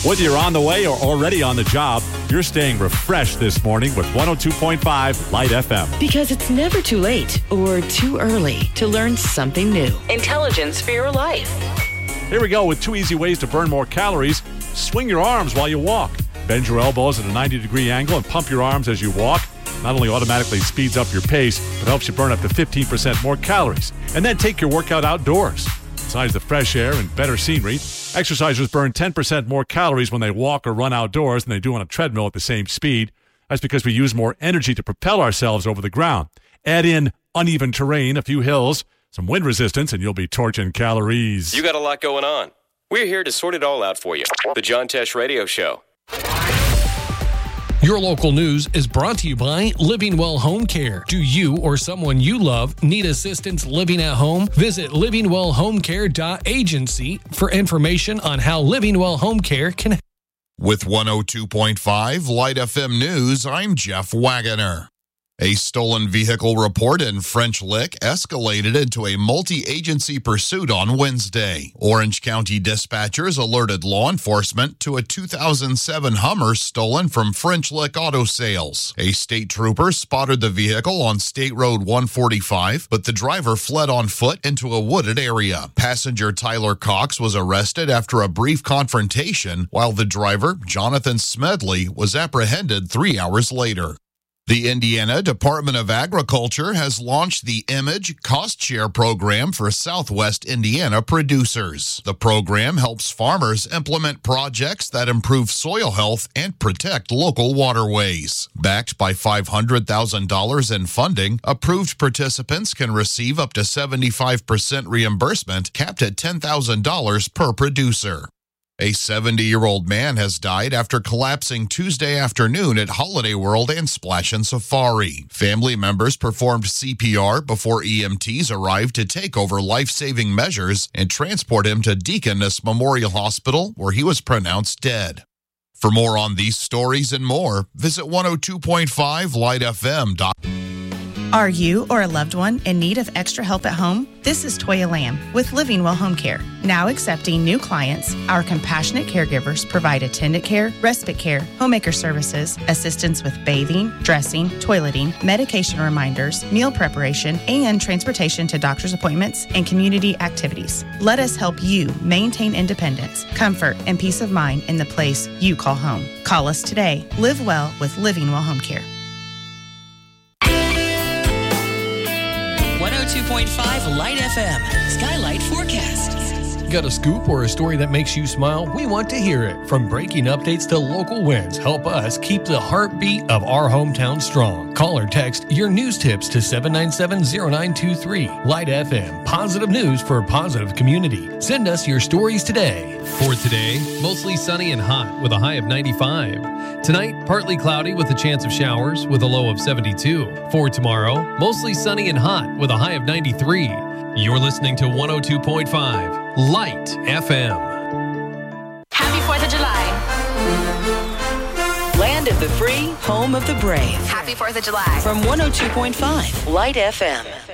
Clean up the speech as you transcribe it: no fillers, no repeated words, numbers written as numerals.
Whether you're on the way or already on the job, you're staying refreshed this morning with 102.5 Light FM. Because it's never too late or too early to learn something new. Intelligence for your life. Here we go with 2 easy ways to burn more calories. Swing your arms while you walk. Bend your elbows at a 90-degree angle and pump your arms as you walk. Not only automatically speeds up your pace, but helps you burn up to 15% more calories. And then take your workout outdoors. Besides the fresh air and better scenery, exercisers burn 10% more calories when they walk or run outdoors than they do on a treadmill at the same speed. That's because we use more energy to propel ourselves over the ground. Add in uneven terrain, a few hills, some wind resistance, and you'll be torching calories. You got a lot going on. We're here to sort it all out for you. The John Tesh Radio Show. Your local news is brought to you by Living Well Home Care. Do you or someone you love need assistance living at home? Visit livingwellhomecare.agency for information on how Living Well Home Care can help. With 102.5 Light FM News, I'm Jeff Wagoner. A stolen vehicle report in French Lick escalated into a multi-agency pursuit on Wednesday. Orange County dispatchers alerted law enforcement to a 2007 Hummer stolen from French Lick Auto Sales. A state trooper spotted the vehicle on State Road 145, but the driver fled on foot into a wooded area. Passenger Tyler Cox was arrested after a brief confrontation, while the driver, Jonathan Smedley, was apprehended 3 hours later. The Indiana Department of Agriculture has launched the Image Cost Share Program for Southwest Indiana producers. The program helps farmers implement projects that improve soil health and protect local waterways. Backed by $500,000 in funding, approved participants can receive up to 75% reimbursement, capped at $10,000 per producer. A 70-year-old man has died after collapsing Tuesday afternoon at Holiday World and Splash and Safari. Family members performed CPR before EMTs arrived to take over life-saving measures and transport him to Deaconess Memorial Hospital, where he was pronounced dead. For more on these stories and more, visit 102.5lightfm.com. Are you or a loved one in need of extra help at home? This is Toya Lamb with Living Well Home Care. Now accepting new clients, our compassionate caregivers provide attendant care, respite care, homemaker services, assistance with bathing, dressing, toileting, medication reminders, meal preparation, and transportation to doctor's appointments and community activities. Let us help you maintain independence, comfort, and peace of mind in the place you call home. Call us today. Live well with Living Well Home Care. 102.5 Light FM. Skylight Forecast. Got a scoop or a story that makes you smile? We want to hear it. From breaking updates to local wins, help us keep the heartbeat of our hometown strong. Call or text your news tips to 797-0923. Light FM, positive news for a positive community. Send us your stories today. For today, mostly sunny and hot with a high of 95. Tonight, partly cloudy with a chance of showers with a low of 72. For tomorrow, mostly sunny and hot with a high of 93. You're listening to 102.5 Light FM. Happy 4th of July. Land of the free, home of the brave. Happy 4th of July. From 102.5 Light FM.